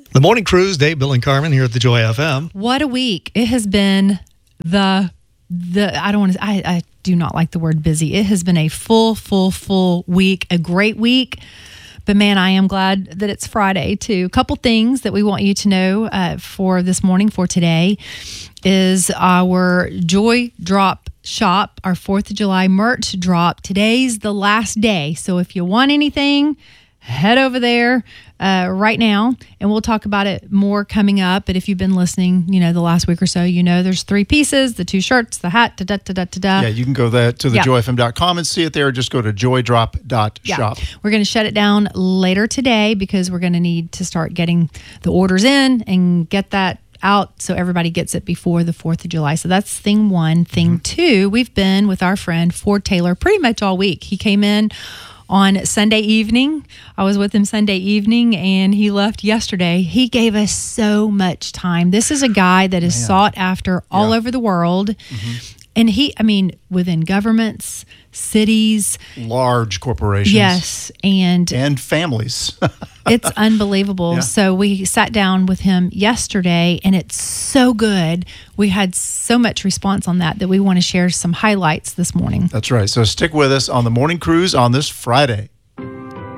The Morning Cruise, Dave, Bill, and Carmen here at the Joy FM. What a week. It has been I do not like the word busy. It has been a full week, a great week. But man, I am glad that it's Friday too. A couple things that we want you to know for this morning, for today, is our Joy Drop shop, our 4th of July merch drop. Today's the last day. So if you want anything, head over there right now, and we'll talk about it more coming up. But if you've been listening, the last week or so, there's 3 pieces, the 2 shirts, the hat, Yeah, you can go to the joyfm.com and see it there. Just go to joydrop.shop. Yeah. We're going to shut it down later today because we're going to need to start getting the orders in and get that out so everybody gets it before the 4th of July. So that's thing 1. Thing 2, we've been with our friend Ford Taylor pretty much all week. He came in on Sunday evening. I was with him Sunday evening, and he left yesterday. He gave us so much time. This is a guy that is sought after all over the world. And within governments, cities, large corporations. Yes. And families. It's unbelievable. Yeah. So we sat down with him yesterday, and it's so good. We had so much response on that we want to share some highlights this morning. That's right. So stick with us on the Morning Cruise on this Friday.